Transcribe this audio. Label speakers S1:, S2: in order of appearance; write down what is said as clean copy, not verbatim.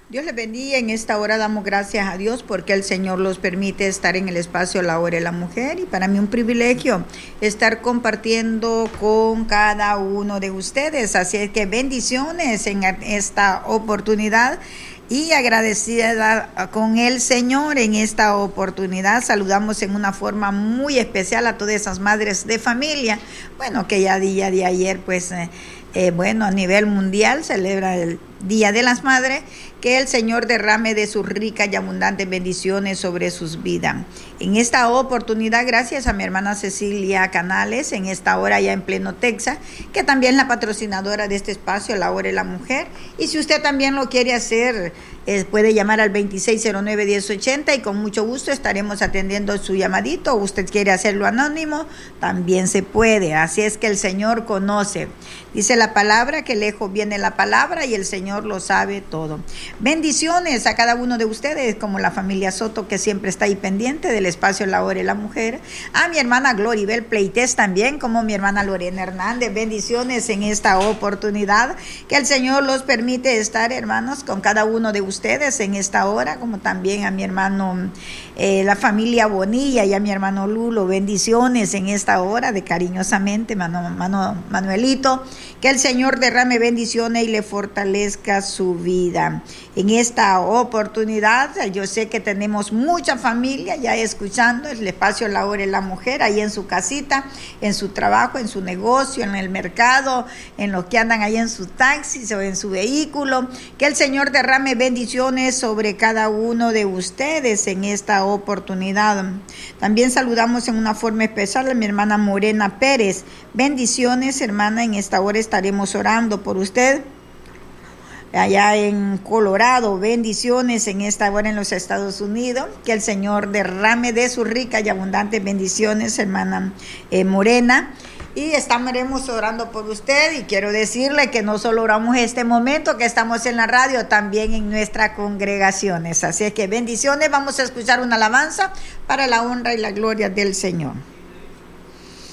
S1: Dios les bendiga. En esta hora damos gracias a Dios porque el Señor los permite estar en el espacio La Hora de la Mujer, y para mí un privilegio estar compartiendo con cada uno de ustedes. Así es que bendiciones en esta oportunidad y agradecida con el Señor en esta oportunidad. Saludamos en una forma muy especial a todas esas madres de familia, bueno, que ya día de ayer pues a nivel mundial celebra el Día de las Madres. Que el Señor derrame de sus ricas y abundantes bendiciones sobre sus vidas. En esta oportunidad, gracias a mi hermana Cecilia Canales, en esta hora ya en pleno Texas, que también es la patrocinadora de este espacio, La Hora de la Mujer. Y si usted también lo quiere hacer, puede llamar al 2609-1080 y con mucho gusto estaremos atendiendo su llamadito. O usted quiere hacerlo anónimo, también se puede. Así es que el Señor conoce. Dice la palabra que lejos viene la palabra y el Señor lo sabe todo. Bendiciones a cada uno de ustedes, como la familia Soto, que siempre está ahí pendiente del espacio La Hora de la Mujer. A mi hermana Gloribel Pleites también, como mi hermana Lorena Hernández. Bendiciones en esta oportunidad. Que el Señor los permite estar, hermanos, con cada uno de ustedes en esta hora, como también a mi hermano, la familia Bonilla, y a mi hermano Lulo. Bendiciones en esta hora, de cariñosamente, Manuelito. Que el Señor derrame bendiciones y le fortalezca su vida. En esta oportunidad, yo sé que tenemos mucha familia ya escuchando el espacio La Hora de la Mujer, ahí en su casita, en su trabajo, en su negocio, en el mercado, en los que andan ahí en sus taxis o en su vehículo. Que el Señor derrame bendiciones sobre cada uno de ustedes en esta oportunidad. También saludamos en una forma especial a mi hermana Morena Pérez. Bendiciones, hermana, en esta hora estaremos orando por usted. Allá en Colorado, bendiciones en esta hora en los Estados Unidos. Que el Señor derrame de sus ricas y abundantes bendiciones, hermana Morena. Y estaremos orando por usted, y quiero decirle que no solo oramos este momento que estamos en la radio, también en nuestras congregaciones. Así es que bendiciones. Vamos a escuchar una alabanza para la honra y la gloria del Señor.